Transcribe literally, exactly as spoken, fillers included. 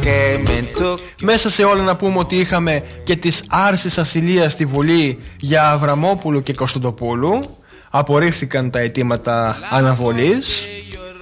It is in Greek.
Μέσα σε όλα να πούμε ότι είχαμε και τις άρσεις ασυλίας στη Βουλή για Αβραμόπουλου και Κωνσταντοπούλου. Απορρίφθηκαν τα αιτήματα αναβολής.